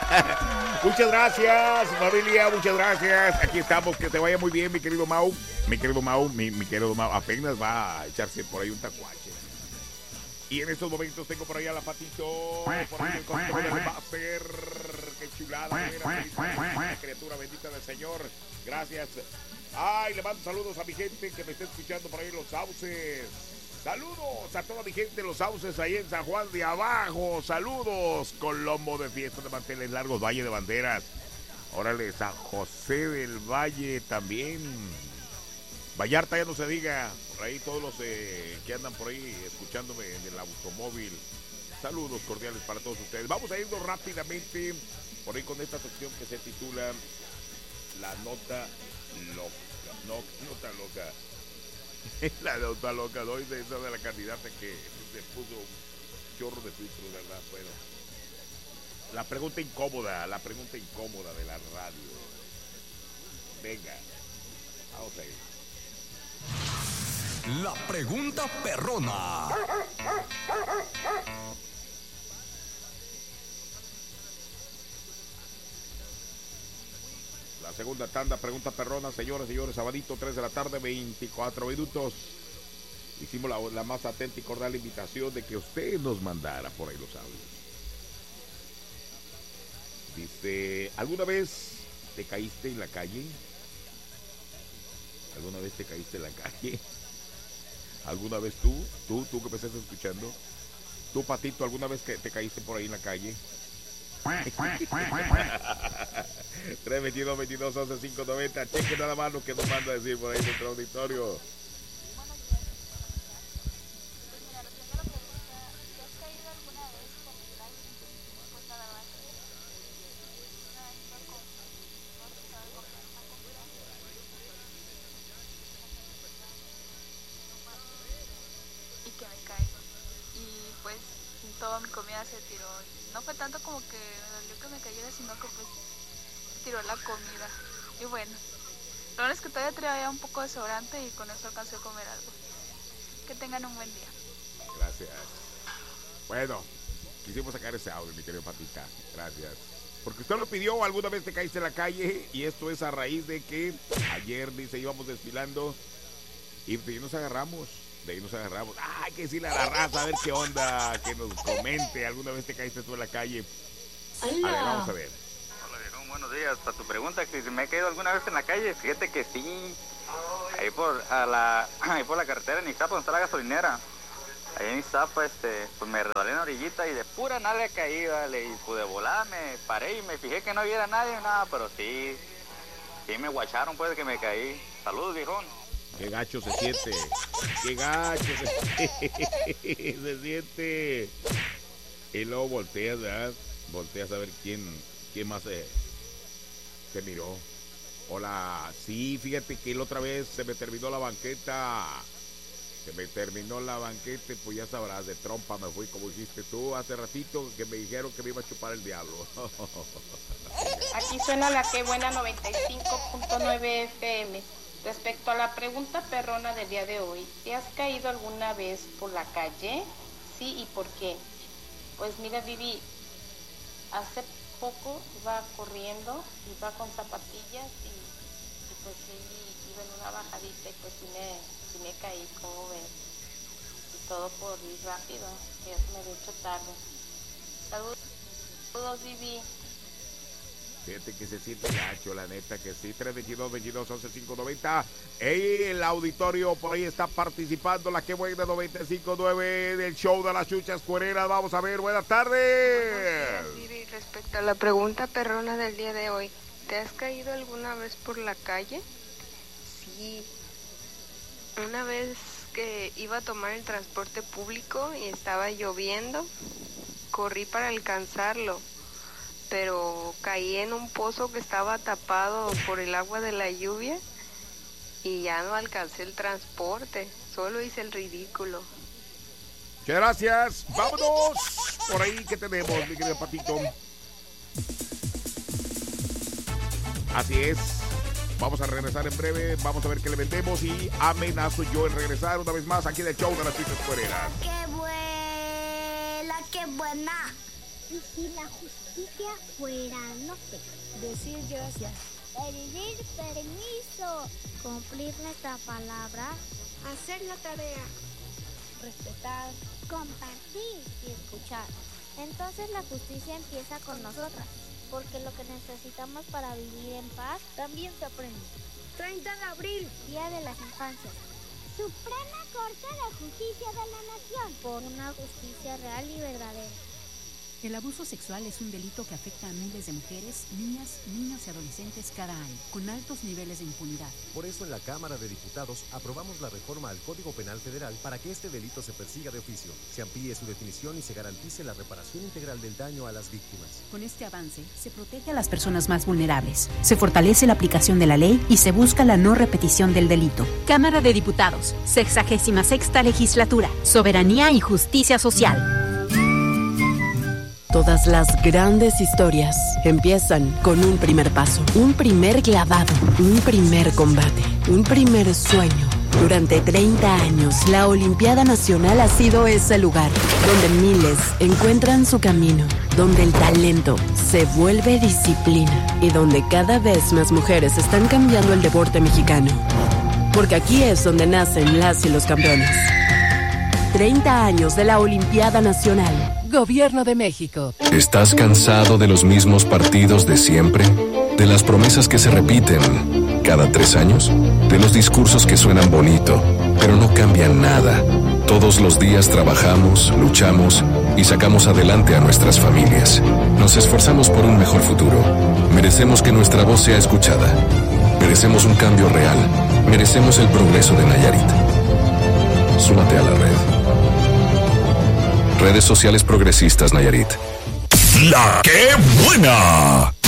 Muchas gracias, familia, muchas gracias. Aquí estamos, que te vaya muy bien, mi querido Mau. Mi querido Mau apenas va a echarse por ahí un tacuache. Y en estos momentos tengo por ahí a la Patito, por ahí el control del máster. Qué chulada, la criatura bendita del Señor. Gracias. Ay, le mando saludos a mi gente que me está escuchando por ahí en Los Sauces. Saludos a toda mi gente en Los Sauces, ahí en San Juan de Abajo. Saludos, Colombo de Fiesta de Manteles Largos, Valle de Banderas. Órale, San José del Valle también. Vallarta ya no se diga. Por ahí todos los que andan por ahí escuchándome en el automóvil. Saludos cordiales para todos ustedes. Vamos a irnos rápidamente por ahí con esta sección que se titula La Nota Loca. Nota Loca. La nota loca, doy de esa de la candidata que se puso un chorro de filtros, ¿verdad? Bueno, la pregunta incómoda de la radio. Venga, vamos a ir. La pregunta perrona. La segunda tanda, pregunta perrona, señoras y señores, sabadito, 3 de la tarde, 24 minutos. Hicimos la más atenta y cordial invitación de que usted nos mandara por ahí los audios. Dice, ¿alguna vez te caíste en la calle? ¿Alguna vez te caíste en la calle? ¿Alguna vez tú que me estás escuchando? ¿Tú, Patito, alguna vez que te caíste por ahí en la calle? 322-22-11-590. Cheque nada más lo que nos manda a decir por ahí nuestro auditorio. Y que me caigo. Y pues toda mi comida se tiró. No fue tanto como que me dolió que me cayera, sino que pues tiró la comida. Y bueno, lo bueno es que todavía traía un poco de sobrante y con eso alcancé a comer algo. Que tengan un buen día. Gracias. Bueno, quisimos sacar ese audio, mi querido Patita. Gracias. Porque usted lo pidió, alguna vez te caíste en la calle, y esto es a raíz de que ayer, dice, íbamos desfilando y de ahí nos agarramos. Hay que decirle a la raza a ver qué onda, que nos comente. ¿Alguna vez te caíste tú en la calle? A ver, vamos a ver. Hola, viejón, buenos días. Para tu pregunta, que si me he caído alguna vez en la calle, fíjate que sí. Ahí por la carretera en Ixtapa, donde está la gasolinera. Ahí en Ixtapa, pues me resbalé en la orillita y de pura nalga caí, vale. Y pues de volada me paré y me fijé que no hubiera nadie, nada, pero sí me guacharon pues que me caí. Saludos, viejón. Qué gacho se siente. Se siente. Y luego volteas, ¿verdad? Volteas a ver quién más te miró. Hola, sí, fíjate que la otra vez se me terminó la banqueta. Pues ya sabrás, de trompa me fui, como dijiste tú hace ratito, que me dijeron que me iba a chupar el diablo. Aquí suena la que buena 95.9 FM. Respecto a la pregunta perrona del día de hoy, ¿te has caído alguna vez por la calle? Sí, ¿y por qué? Pues mira, Vivi, hace poco iba corriendo, iba con zapatillas y pues sí, iba en una bajadita y pues sí me caí, como ves, y todo por ir rápido, que ya se me había hecho tarde. Saludos, Vivi. Fíjate que se siente gacho, la neta que sí. 322-22-11-590. El auditorio por ahí está participando. La que buena 95.9 del show de las chuchas cuereras. Vamos a ver, buenas tardes. Buenos días, Vivi. Respecto a la pregunta perrona del día de hoy, ¿te has caído alguna vez por la calle? Sí. Una vez que iba a tomar el transporte público y estaba lloviendo, corrí para alcanzarlo, pero caí en un pozo que estaba tapado por el agua de la lluvia y ya no alcancé el transporte, solo hice el ridículo. Muchas gracias, vámonos. Por ahí que tenemos, mi querido Patito. Así es, vamos a regresar en breve, vamos a ver qué le vendemos y amenazo yo en regresar una vez más aquí del show de las chuchas cuereras. ¡Qué buena, qué buena! Y si la justicia fuera, no sé, decir gracias, pedir permiso, cumplir nuestra palabra, hacer la tarea, respetar, compartir y escuchar. Entonces la justicia empieza con nosotras, porque lo que necesitamos para vivir en paz también se aprende. 30 de abril, Día de las Infancias. Suprema Corte de Justicia de la Nación. Por una justicia real y verdadera. El abuso sexual es un delito que afecta a miles de mujeres, niñas, niños y adolescentes cada año, con altos niveles de impunidad. Por eso en la Cámara de Diputados aprobamos la reforma al Código Penal Federal para que este delito se persiga de oficio, se amplíe su definición y se garantice la reparación integral del daño a las víctimas. Con este avance, se protege a las personas más vulnerables, se fortalece la aplicación de la ley y se busca la no repetición del delito. Cámara de Diputados, 66ª Legislatura, Soberanía y Justicia Social. Todas las grandes historias empiezan con un primer paso, un primer clavado, un primer combate, un primer sueño. Durante 30 años, la Olimpiada Nacional ha sido ese lugar donde miles encuentran su camino, donde el talento se vuelve disciplina y donde cada vez más mujeres están cambiando el deporte mexicano. Porque aquí es donde nacen las y los campeones. 30 años de la Olimpiada Nacional. Gobierno de México. ¿Estás cansado de los mismos partidos de siempre? ¿De las promesas que se repiten cada 3 años? ¿De los discursos que suenan bonito, pero no cambian nada? Todos los días trabajamos, luchamos y sacamos adelante a nuestras familias. Nos esforzamos por un mejor futuro. Merecemos que nuestra voz sea escuchada. Merecemos un cambio real. Merecemos el progreso de Nayarit. Súmate a la red. Redes sociales progresistas Nayarit. ¡La que buena!